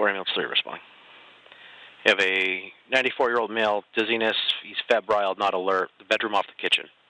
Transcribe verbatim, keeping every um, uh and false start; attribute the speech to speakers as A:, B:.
A: four ambulance three responding. You have a ninety-four-year-old male, dizziness, he's febrile, not alert, the bedroom off the kitchen.